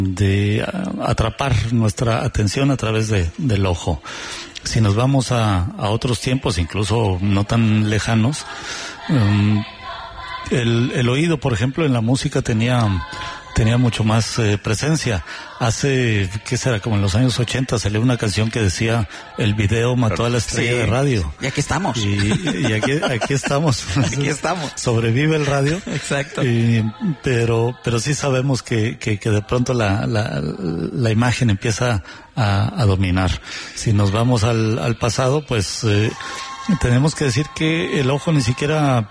atrapar nuestra atención a través del ojo. Si nos vamos a otros tiempos, incluso no tan lejanos, el oído, por ejemplo, en la música tenía mucho más presencia. Hace, ¿qué será? Como en los años 80 salió una canción que decía: el video mató a la estrella de radio. Y aquí estamos. Y aquí estamos. Aquí estamos. Sobrevive el radio. Exacto. Pero sí sabemos que de pronto la imagen empieza a dominar. Si nos vamos al pasado, pues tenemos que decir que el ojo ni siquiera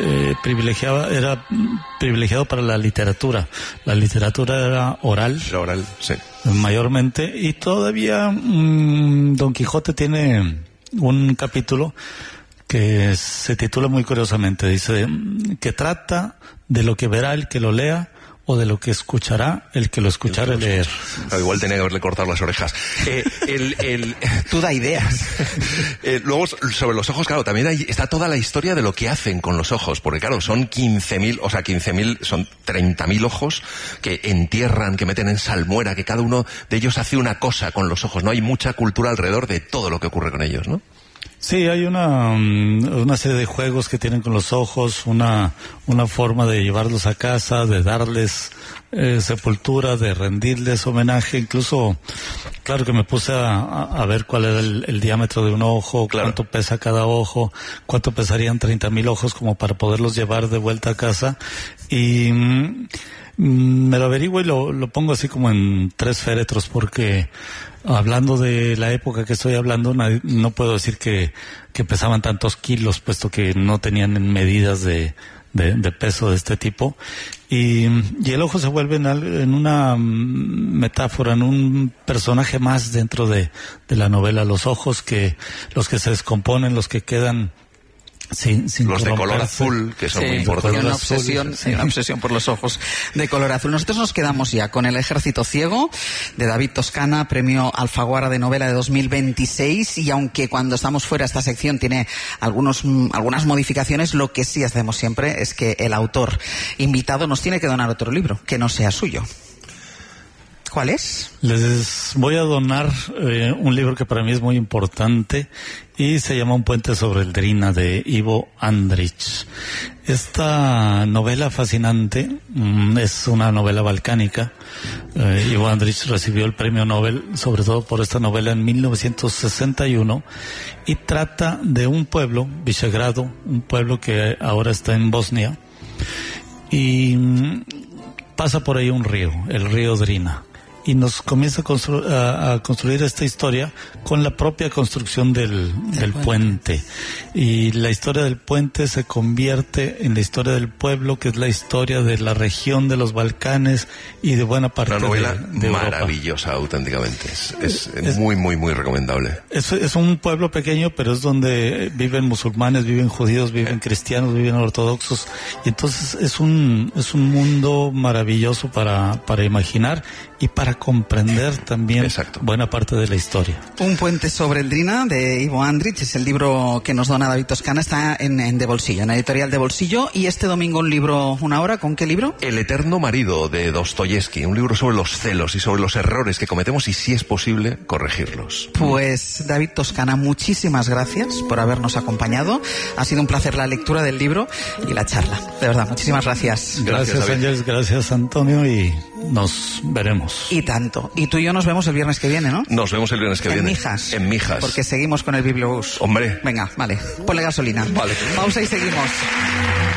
era privilegiado para la literatura. La literatura era oral. Era oral, sí. Mayormente. Y todavía Don Quijote tiene un capítulo que se titula muy curiosamente. Dice que trata de lo que verá el que lo lea, o de lo que escuchará el que lo escuchara leer. Igual tenía que haberle cortado las orejas. Tú da ideas. Luego, sobre los ojos, claro, también está toda la historia de lo que hacen con los ojos, porque claro, son 15.000, son 30.000 ojos que entierran, que meten en salmuera, que cada uno de ellos hace una cosa con los ojos, ¿no? Hay mucha cultura alrededor de todo lo que ocurre con ellos, ¿no? Sí, hay una serie de juegos que tienen con los ojos, una forma de llevarlos a casa, de darles sepultura, de rendirles homenaje. Incluso, claro que me puse a ver cuál era el diámetro de un ojo, claro, cuánto pesa cada ojo, cuánto pesarían 30.000 ojos como para poderlos llevar de vuelta a casa. Y me lo averiguo y lo pongo así como en 3 féretros, porque hablando de la época que estoy hablando, no puedo decir que pesaban tantos kilos, puesto que no tenían medidas de peso de este tipo. Y el ojo se vuelve en una metáfora, en un personaje más dentro de la novela. Los ojos los que se descomponen, los que quedan sin los de color azul, que son muy importantes. Hay una obsesión por los ojos de color azul.Nosotros nos quedamos ya con El ejército ciego, de David Toscana, premio Alfaguara de novela de 2026, y aunque cuando estamos fuera esta sección tiene algunas modificaciones, lo que sí hacemos siempre es que el autor invitado nos tiene que donar otro libro, que no sea suyo. ¿Cuál es? Les voy a donar un libro que para mí es muy importante y se llama Un puente sobre el Drina, de Ivo Andrić. Esta novela fascinante es una novela balcánica. Ivo Andrić recibió el premio Nobel sobre todo por esta novela en 1961 y trata de un pueblo, Visegrado, un pueblo que ahora está en Bosnia, y pasa por ahí un río, el río Drina. Y nos comienza a construir esta historia con la propia construcción del puente. Y la historia del puente se convierte en la historia del pueblo, que es la historia de la región de los Balcanes y de buena parte de Europa. Una novela maravillosa, auténticamente. Es muy, muy, muy recomendable. Es un pueblo pequeño, pero es donde viven musulmanes, viven judíos, viven cristianos, viven ortodoxos. Y entonces es un mundo maravilloso para imaginar y para comprender también buena parte de la historia. Un puente sobre el Drina, de Ivo Andrić, es el libro que nos dona David Toscana, está en De Bolsillo, en la editorial De Bolsillo. Y este domingo un libro, una hora, ¿con qué libro? El eterno marido, de Dostoyevsky, un libro sobre los celos y sobre los errores que cometemos y, si es posible, corregirlos. Pues David Toscana, muchísimas gracias por habernos acompañado. Ha sido un placer la lectura del libro y la charla. De verdad, muchísimas gracias. Gracias Ángeles, gracias Antonio, y nos veremos. Y tanto. Y tú y yo nos vemos el viernes que viene, ¿no? Nos vemos el viernes que viene. En Mijas. Porque seguimos con el Bibliobús. Hombre. Venga, vale. Ponle gasolina. Vale. Pausa y seguimos.